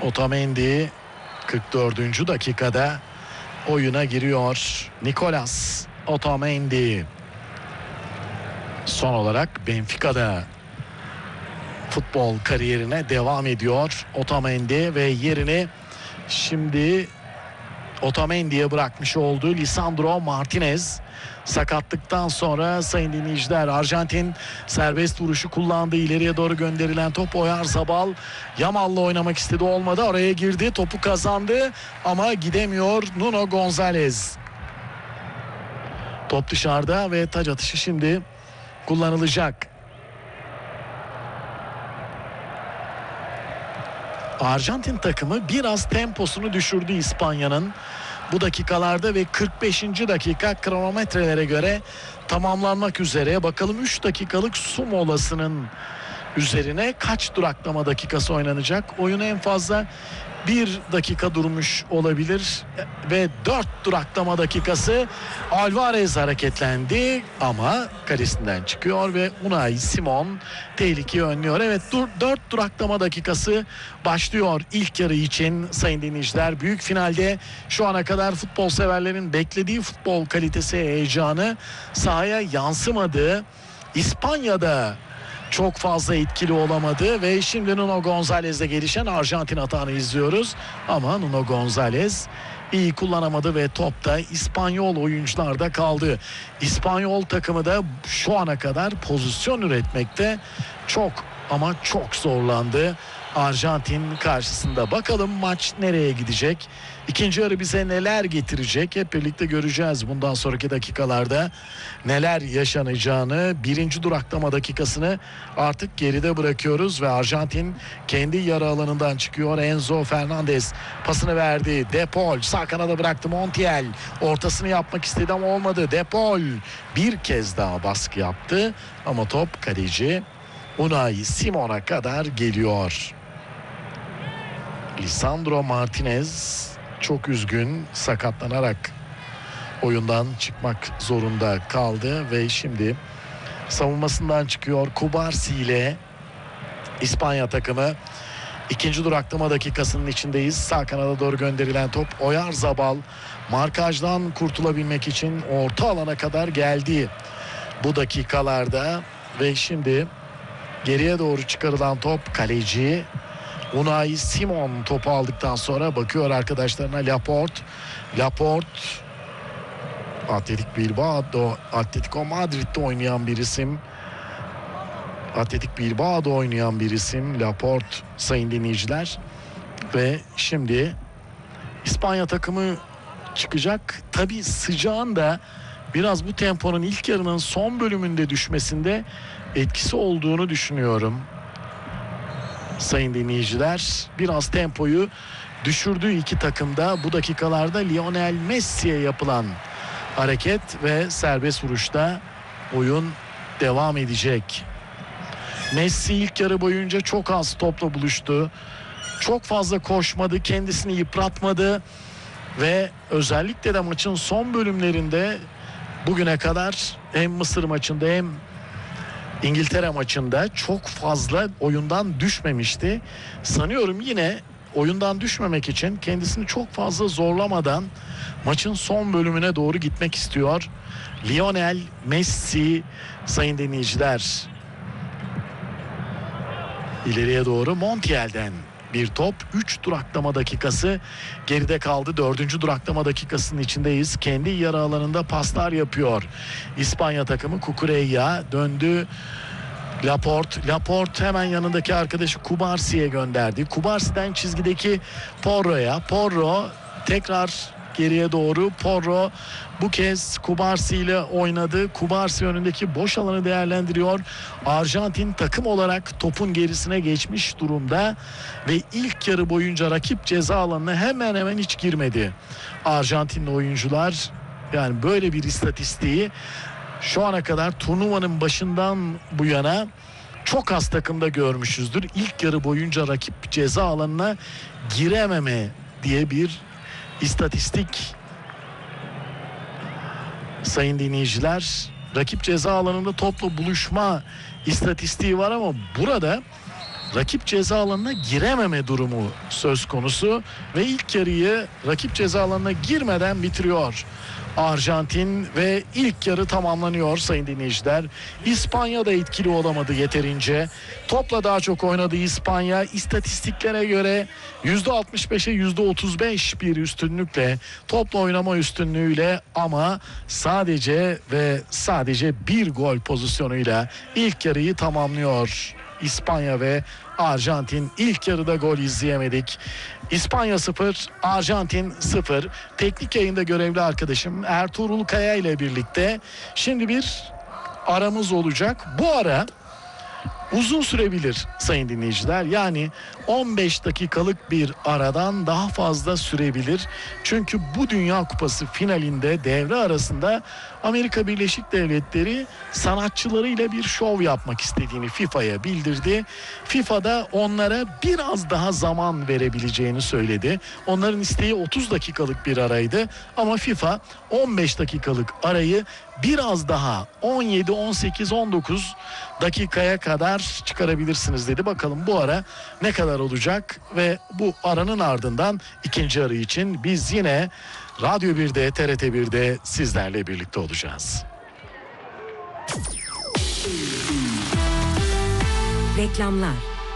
Otamendi 44. dakikada oyuna giriyor. Nicolas Otamendi son olarak Benfica'da futbol kariyerine devam ediyor. Otamendi ve yerini şimdi Otamendi'ye bırakmış olduğu Lisandro Martinez. Sakatlıktan sonra sayın dinleyiciler, Arjantin serbest vuruşu kullandı. İleriye doğru gönderilen top, Oyarzabal Yamal'la oynamak istedi, olmadı. Araya girdi, topu kazandı ama gidemiyor Nuno Gonzalez. Top dışarıda ve taç atışı şimdi kullanılacak. Arjantin takımı biraz temposunu düşürdü İspanya'nın bu dakikalarda ve 45. dakika kronometrelere göre tamamlanmak üzere. Bakalım 3 dakikalık su molasının üzerine kaç duraklama dakikası oynanacak? Oyun en fazla 1 dakika durmuş olabilir ve 4 duraklama dakikası. Alvarez hareketlendi ama kalesinden çıkıyor ve Unai Simon tehlikeyi önlüyor. Evet, 4 duraklama dakikası başlıyor ilk yarı için sayın dinleyiciler. Büyük finalde şu ana kadar futbol severlerin beklediği futbol kalitesi, heyecanı sahaya yansımadı. İspanya'da çok fazla etkili olamadı ve şimdi Nuno Gonzalez'le gelişen Arjantin atağını izliyoruz. Ama Nuno Gonzalez iyi kullanamadı ve top da İspanyol oyuncularda kaldı. İspanyol takımı da şu ana kadar pozisyon üretmekte çok ama çok zorlandı Arjantin karşısında. Bakalım maç nereye gidecek? İkinci yarı bize neler getirecek? Hep birlikte göreceğiz bundan sonraki dakikalarda neler yaşanacağını. Birinci duraklama dakikasını artık geride bırakıyoruz ve Arjantin kendi yarı alanından çıkıyor. Enzo Fernandez pasını verdi. De Paul sağ kanada bıraktı. Montiel ortasını yapmak istedi ama olmadı. De Paul bir kez daha baskı yaptı ama top kaleci Unai Simon'a kadar geliyor. Lisandro Martinez çok üzgün, sakatlanarak oyundan çıkmak zorunda kaldı ve şimdi savunmasından çıkıyor. Cubarsí ile İspanya takımı ikinci duraklama dakikasının içindeyiz. Sağ kanada doğru gönderilen top, Oyarzabal markajdan kurtulabilmek için orta alana kadar geldi bu dakikalarda ve şimdi geriye doğru çıkarılan top, kaleci Unai Simon topu aldıktan sonra bakıyor arkadaşlarına. Laporte Atletico Madrid'de oynayan bir isim. Athletic Bilbao'da oynayan bir isim Laporte sayın dinleyiciler. Ve şimdi İspanya takımı çıkacak. Tabii sıcağın da biraz bu temponun ilk yarının son bölümünde düşmesinde etkisi olduğunu düşünüyorum. Sayın dinleyiciler, biraz tempoyu düşürdüğü iki takımda bu dakikalarda Lionel Messi'ye yapılan hareket ve serbest vuruşta oyun devam edecek. Messi ilk yarı boyunca çok az topla buluştu. Çok fazla koşmadı, kendisini yıpratmadı ve özellikle de maçın son bölümlerinde bugüne kadar hem Mısır maçında hem İngiltere maçında çok fazla oyundan düşmemişti. Sanıyorum yine oyundan düşmemek için kendisini çok fazla zorlamadan maçın son bölümüne doğru gitmek istiyor Lionel Messi sayın dinleyiciler. İleriye doğru Montiel'den bir top. 3 duraklama dakikası geride kaldı. 4. duraklama dakikasının içindeyiz. Kendi yarı alanında paslar yapıyor İspanya takımı. Cucurella döndü. Laporte hemen yanındaki arkadaşı Cubarsy'ye gönderdi. Cubarsy'den çizgideki Porro'ya. Porro tekrar geriye doğru. Porro bu kez Cubarsy ile oynadı. Cubarsy önündeki boş alanı değerlendiriyor. Arjantin takım olarak topun gerisine geçmiş durumda ve ilk yarı boyunca rakip ceza alanına hemen hemen hiç girmedi Arjantinli oyuncular. Yani böyle bir istatistiği şu ana kadar turnuvanın başından bu yana çok az takımda görmüşüzdür. İlk yarı boyunca rakip ceza alanına girememe diye bir istatistik sayın dinleyiciler. Rakip ceza alanında topla buluşma istatistiği var ama burada rakip ceza alanına girememe durumu söz konusu ve ilk yarıyı rakip ceza alanına girmeden bitiriyor Arjantin ve ilk yarı tamamlanıyor sayın dinleyiciler. İspanya da etkili olamadı yeterince. Topla daha çok oynadı İspanya. İstatistiklere göre %65'e %35 bir üstünlükle, topla oynama üstünlüğüyle ama sadece ve sadece bir gol pozisyonuyla ilk yarıyı tamamlıyor İspanya ve Arjantin. İlk yarıda gol izleyemedik. İspanya 0, Arjantin 0. Teknik yayında görevli arkadaşım Ertuğrul Kaya ile birlikte şimdi bir aramız olacak. Bu ara uzun sürebilir sayın dinleyiciler. Yani 15 dakikalık bir aradan daha fazla sürebilir. Çünkü bu Dünya Kupası finalinde devre arasında Amerika Birleşik Devletleri sanatçılarıyla bir şov yapmak istediğini FIFA'ya bildirdi. FIFA da onlara biraz daha zaman verebileceğini söyledi. Onların isteği 30 dakikalık bir araydı ama FIFA 15 dakikalık arayı biraz daha 17, 18, 19 dakikaya kadar çıkarabilirsiniz dedi. Bakalım bu ara ne kadar olacak ve bu aranın ardından ikinci arı için biz yine Radyo 1'de, TRT 1'de sizlerle birlikte olacağız. Reklamlar.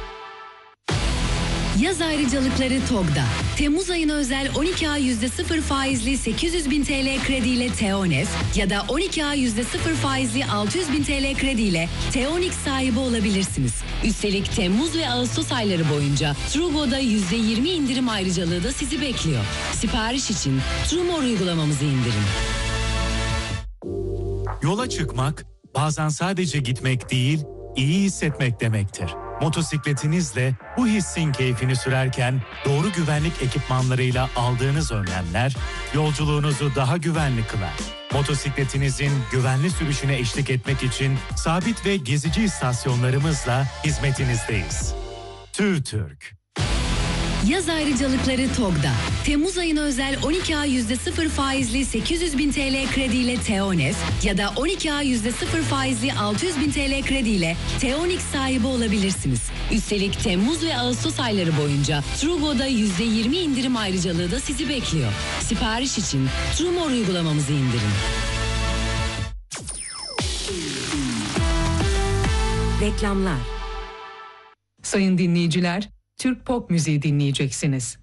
Yaz ayrıcalıkları TOG'da. Temmuz ayına özel 12 ay %0 faizli 800 bin TL krediyle Teonef ya da 12 ay %0 faizli 600 bin TL krediyle Teonix sahibi olabilirsiniz. Üstelik Temmuz ve Ağustos ayları boyunca Trugo'da %20 indirim ayrıcalığı da sizi bekliyor. Sipariş için Trumor uygulamamızı indirin. Yola çıkmak bazen sadece gitmek değil, iyi hissetmek demektir. Motosikletinizle bu hissin keyfini sürerken doğru güvenlik ekipmanlarıyla aldığınız önlemler yolculuğunuzu daha güvenli kılar. Motosikletinizin güvenli sürüşüne eşlik etmek için sabit ve gezici istasyonlarımızla hizmetinizdeyiz. TÜRTÜRK. Yaz ayrıcalıkları TOG'da. Temmuz ayına özel 12 ay %0 faizli 800 bin TL krediyle Teonef ya da 12 ay %0 faizli 600 bin TL krediyle Teonix sahibi olabilirsiniz. Üstelik Temmuz ve Ağustos ayları boyunca Trugo'da %20 indirim ayrıcalığı da sizi bekliyor. Sipariş için Trumor uygulamamızı indirin. Reklamlar. Sayın dinleyiciler, Türk pop müziği dinleyeceksiniz.